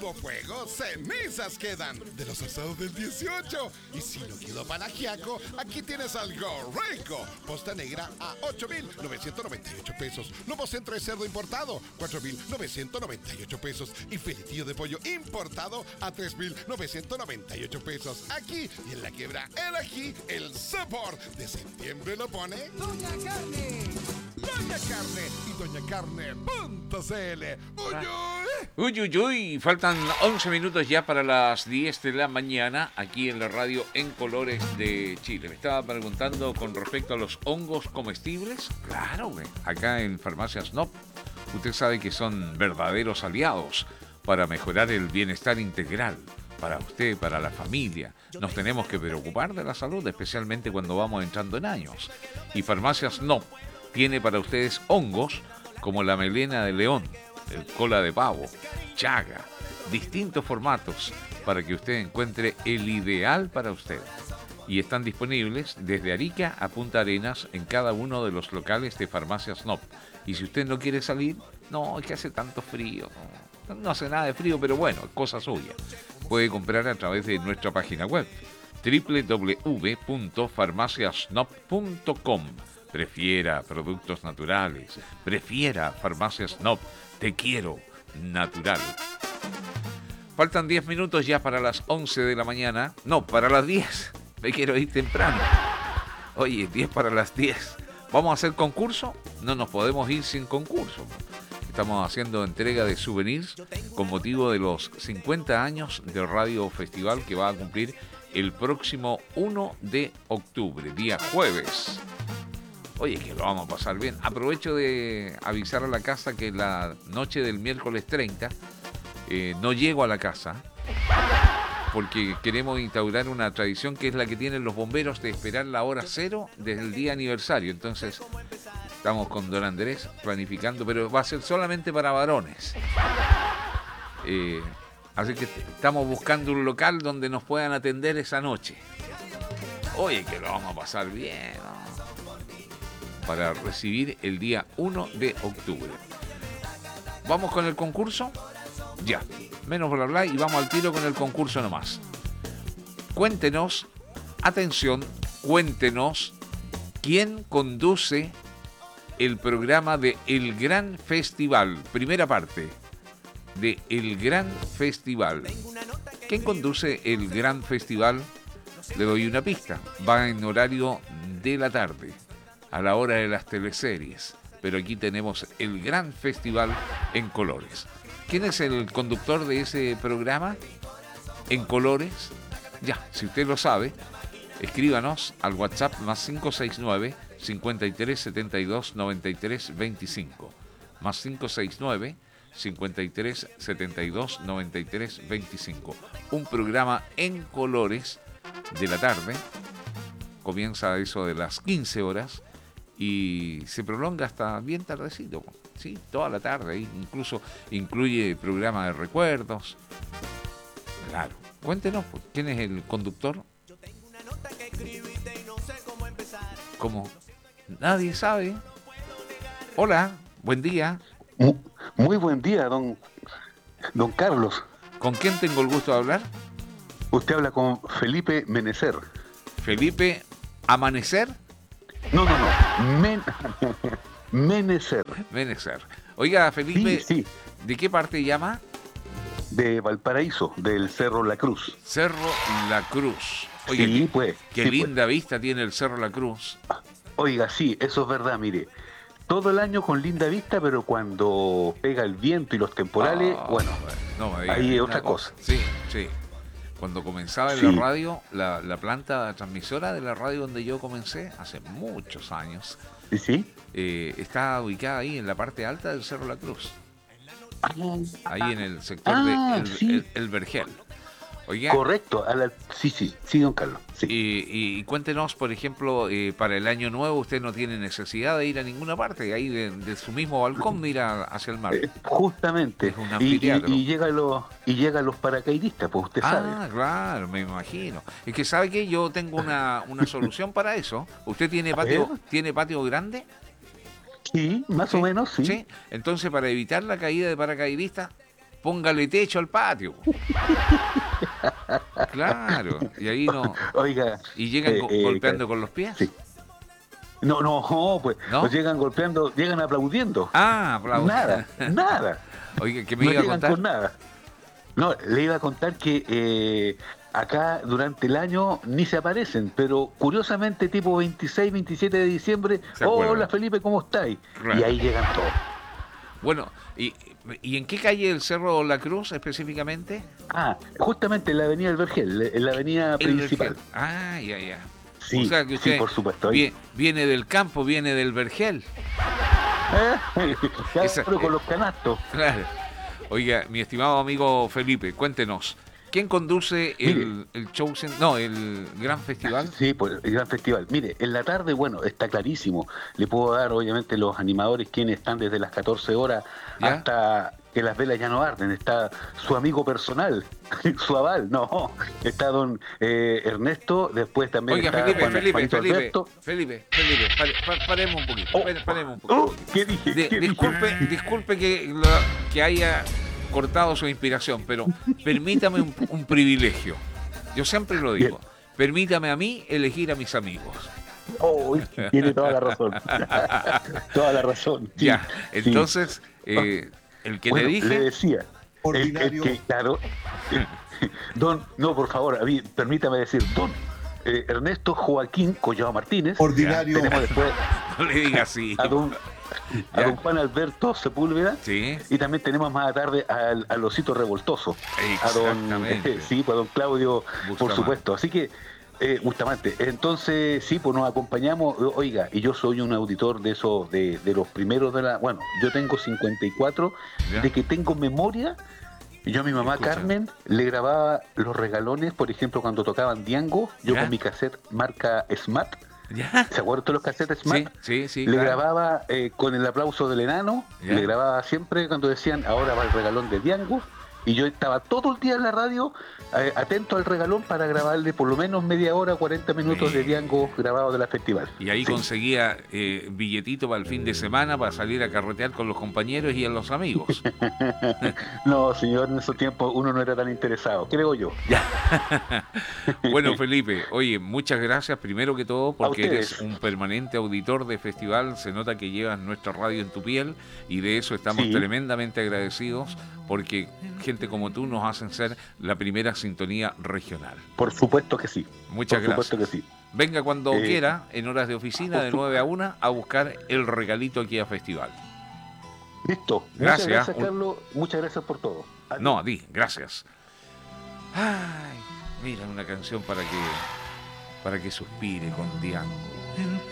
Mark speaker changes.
Speaker 1: hubo fuego, cenizas quedan de los asados del 18. Y si no quedó para ajiaco, aquí tienes algo rico. Posta negra a 8,998 pesos. Lomo centro de cerdo importado, 4,998 pesos. Y filetillo de pollo importado a 3,998 pesos. Aquí y en la quiebra el ají, el sabor de septiembre lo pone
Speaker 2: Doña Carne.
Speaker 1: Doña Carne y doñacarne.cl.
Speaker 3: Uy, uy, uy, faltan 11 minutos ya para las 10 de la mañana aquí en la radio En Colores de Chile. Me estaba preguntando con respecto a los hongos comestibles. Claro, acá en Farmacias NOP, usted sabe que son verdaderos aliados para mejorar el bienestar integral. Para usted, para la familia. Nos tenemos que preocupar de la salud, especialmente cuando vamos entrando en años. Y Farmacias NOP tiene para ustedes hongos como la melena de león, el cola de pavo, chaga, distintos formatos para que usted encuentre el ideal para usted. Y están disponibles desde Arica a Punta Arenas en cada uno de los locales de Farmacias NOP. Y si usted no quiere salir, no, es que hace tanto frío. No hace nada de frío, pero bueno, es cosa suya. Puede comprar a través de nuestra página web www.farmaciasnop.com. Prefiera productos naturales. Prefiera Farmacias NOP. Te quiero natural. Faltan 10 minutos ya para las 11 de la mañana. No, para las 10. Me quiero ir temprano. Oye, 10 para las 10. ¿Vamos a hacer concurso? No nos podemos ir sin concurso. Estamos haciendo entrega de souvenirs con motivo de los 50 años del Radio Festival que va a cumplir el próximo 1 de octubre, día jueves. Oye, que lo vamos a pasar bien. Aprovecho de avisar a la casa que la noche del miércoles 30 no llego a la casa porque queremos instaurar una tradición que es la que tienen los bomberos de esperar la hora cero desde el día aniversario. Entonces, estamos con don Andrés planificando, pero va a ser solamente para varones. Así que estamos buscando un local donde nos puedan atender esa noche. Oye, que lo vamos a pasar bien, ¿no? Para recibir el día 1 de octubre. ¿Vamos con el concurso? Ya, menos bla bla y vamos al tiro con el concurso nomás. Cuéntenos, atención, cuéntenos quién conduce el programa de El Gran Festival. Primera parte de El Gran Festival. ¿Quién conduce El Gran Festival? Le doy una pista. Va en horario de la tarde, a la hora de las teleseries. Pero aquí tenemos El Gran Festival en colores. ¿Quién es el conductor de ese programa? En colores. Ya, si usted lo sabe, escríbanos al WhatsApp más 569 53 72 93 25. Más 569 53 72 93 25. Un programa en colores de la tarde. Comienza a eso de las 15 horas y se prolonga hasta bien tardecito. Sí, toda la tarde. Incluso incluye programa de recuerdos. Claro. Cuéntenos, ¿quién es el conductor? ¿Cómo? Nadie sabe. Hola, buen día.
Speaker 4: Muy buen día, don Carlos.
Speaker 3: ¿Con quién tengo el gusto de hablar?
Speaker 4: Usted habla con Felipe Menecer.
Speaker 3: ¿Felipe Amanecer?
Speaker 4: No. Menecer.
Speaker 3: Menecer. Oiga, Felipe,
Speaker 4: Sí.
Speaker 3: ¿de qué parte llama?
Speaker 4: De Valparaíso, del Cerro La Cruz.
Speaker 3: Cerro La Cruz. Oiga,
Speaker 4: Sí, pues.
Speaker 3: Qué
Speaker 4: sí,
Speaker 3: linda vista tiene el Cerro La Cruz.
Speaker 4: Oiga, sí, eso es verdad, mire. Todo el año con linda vista, pero cuando pega el viento y los temporales, bueno,
Speaker 3: no me diga,
Speaker 4: ahí es
Speaker 3: una
Speaker 4: otra cosa.
Speaker 3: Sí. Cuando comenzaba en
Speaker 4: Sí.
Speaker 3: la radio, la planta transmisora de la radio donde yo comencé, hace muchos años,
Speaker 4: ¿Sí?
Speaker 3: está ubicada ahí en la parte alta del Cerro La Cruz. Ahí en el sector
Speaker 4: sí.
Speaker 3: el Vergel. Oiga,
Speaker 4: Correcto. Sí, don Carlos. Sí.
Speaker 3: y cuéntenos, por ejemplo, para el año nuevo usted no tiene necesidad de ir a ninguna parte, ahí de su mismo balcón de ir hacia el mar.
Speaker 4: Justamente.
Speaker 3: Es un anfiteatro.
Speaker 4: Y llegan los paracaidistas, pues usted sabe.
Speaker 3: Ah, claro, me imagino. Es que sabe que yo tengo una solución para eso. ¿Usted tiene patio grande?
Speaker 4: Sí, más o menos, sí.
Speaker 3: Entonces, para evitar la caída de paracaidistas, póngale techo al patio. Claro, y ahí no.
Speaker 4: Oiga.
Speaker 3: Y llegan golpeando con los pies.
Speaker 4: Sí. No, pues
Speaker 3: ¿No?
Speaker 4: no llegan golpeando, llegan aplaudiendo.
Speaker 3: Aplaudiendo.
Speaker 4: Nada.
Speaker 3: Oiga, ¿qué me
Speaker 4: No
Speaker 3: iba a
Speaker 4: llegan
Speaker 3: contar?
Speaker 4: con nada. No, le iba a contar que acá durante el año ni se aparecen, pero curiosamente tipo 26, 27 de diciembre, hola Felipe, ¿cómo estáis?
Speaker 3: Claro.
Speaker 4: Y ahí llegan todos.
Speaker 3: Bueno, ¿y en qué calle del Cerro La Cruz específicamente?
Speaker 4: Justamente en la avenida del Vergel, en la avenida principal.
Speaker 3: Ya.
Speaker 4: Sí,
Speaker 3: o sea que usted
Speaker 4: por supuesto.
Speaker 3: Viene del campo, viene del Vergel.
Speaker 4: Claro, con los canastos.
Speaker 3: Claro. Oiga, mi estimado amigo Felipe, cuéntenos, ¿quién conduce el show, el gran festival?
Speaker 4: Sí, pues el gran festival. Mire, en la tarde, bueno, está clarísimo. Le puedo dar, obviamente, los animadores quienes están desde las 14 horas
Speaker 3: ¿Ya?
Speaker 4: hasta que las velas ya no arden. Está su amigo personal, su aval, no. Está don Ernesto, después también
Speaker 3: Oiga,
Speaker 4: está
Speaker 3: Felipe, paremos un poquito. Paremos un poquito.
Speaker 4: ¿Qué dije?
Speaker 3: Disculpe que haya cortado su inspiración, pero permítame un privilegio. Yo siempre lo digo.
Speaker 4: Bien.
Speaker 3: Permítame a mí elegir a mis amigos.
Speaker 4: Tiene toda la razón. Toda la razón. Sí,
Speaker 3: Ya, entonces, el que
Speaker 4: bueno,
Speaker 3: le dije...
Speaker 4: Le decía,
Speaker 2: Ordinario.
Speaker 4: Claro, don, no, por favor, permítame decir, don Ernesto Joaquín Collado Martínez.
Speaker 2: Ordinario.
Speaker 4: Tenemos después
Speaker 3: No le diga así.
Speaker 4: a don Juan Alberto Sepúlveda.
Speaker 3: Sí.
Speaker 4: Y también tenemos más tarde al Osito Revoltoso.
Speaker 3: Exactamente.
Speaker 4: A don Claudio,
Speaker 3: Bustamante.
Speaker 4: por supuesto. Así que, Bustamante. Entonces, sí, pues nos acompañamos. Oiga, y yo soy un auditor de esos, de los primeros de la... Bueno, yo tengo 54,
Speaker 3: ¿Ya?
Speaker 4: de que tengo memoria. Yo a mi mamá
Speaker 3: Escucha.
Speaker 4: Carmen le grababa los regalones, por ejemplo, cuando tocaban Diango, yo
Speaker 3: ¿Ya?
Speaker 4: con mi cassette marca Smart.
Speaker 3: ¿Ya?
Speaker 4: ¿Se acuerdan de los cassettes Smart?
Speaker 3: Sí,
Speaker 4: Le
Speaker 3: claro.
Speaker 4: grababa con el aplauso del enano,
Speaker 3: ¿Ya?
Speaker 4: le grababa siempre cuando decían ahora va el regalón de Diango, y yo estaba todo el día en la radio atento al regalón para grabarle por lo menos media hora, 40 minutos de Diango grabado de la festival.
Speaker 3: Y ahí
Speaker 4: Sí.
Speaker 3: conseguía billetito para el fin de semana para salir a carretear con los compañeros y a los amigos.
Speaker 4: No, señor, en esos tiempos uno no era tan interesado, creo yo.
Speaker 3: Bueno, Felipe, oye, muchas gracias primero que todo porque
Speaker 4: ustedes.
Speaker 3: eres un permanente auditor de festival, se nota que llevas nuestra radio en tu piel y de eso estamos
Speaker 4: Sí.
Speaker 3: tremendamente agradecidos porque gente como tú nos hacen ser la primera sintonía regional.
Speaker 4: Por supuesto que sí.
Speaker 3: Muchas
Speaker 4: Por supuesto
Speaker 3: gracias.
Speaker 4: que sí.
Speaker 3: Venga cuando
Speaker 4: Eh,
Speaker 3: quiera, en horas de oficina, de 9 a 1, a buscar el regalito aquí a Festival.
Speaker 4: Listo.
Speaker 3: Gracias.
Speaker 4: Muchas gracias, Carlos. Muchas gracias por todo. Adiós.
Speaker 3: No, a ti, gracias. Ay, mira, una canción para que suspire con Diango.